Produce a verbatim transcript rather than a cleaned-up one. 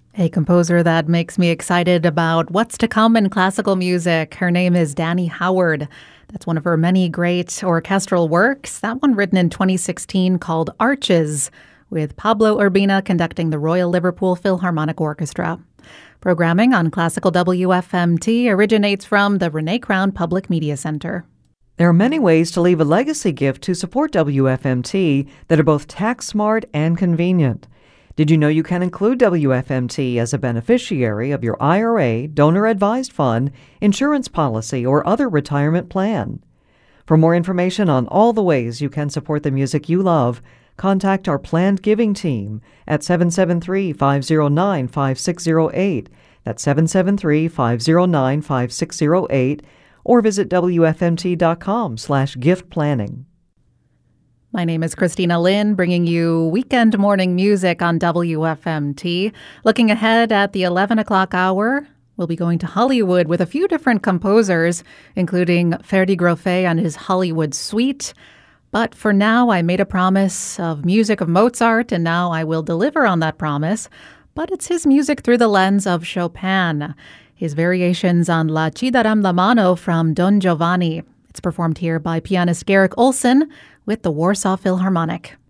A composer that makes me excited about what's to come in classical music. Her name is Danny Howard. That's one of her many great orchestral works. That one written in twenty sixteen called Arches, with Pablo Urbina conducting the Royal Liverpool Philharmonic Orchestra. Programming on Classical W F M T originates from the Renee Crown Public Media Center. There are many ways to leave a legacy gift to support W F M T that are both tax-smart and convenient. Did you know you can include W F M T as a beneficiary of your I R A, donor-advised fund, insurance policy, or other retirement plan? For more information on all the ways you can support the music you love, contact our planned giving team at seven seven three, five zero nine, five six zero eight. That's seven seven three, five zero nine, five six zero eight, or visit W F M T dot com slash gift planning. My name is Christina Lynn, bringing you weekend morning music on W F M T. Looking ahead at the eleven o'clock hour, we'll be going to Hollywood with a few different composers, including Ferdi Grofé on his Hollywood Suite. But for now, I made a promise of music of Mozart, and now I will deliver on that promise. But it's his music through the lens of Chopin, his variations on La Ci daram la mano from Don Giovanni. It's performed here by pianist Garrick Olson with the Warsaw Philharmonic.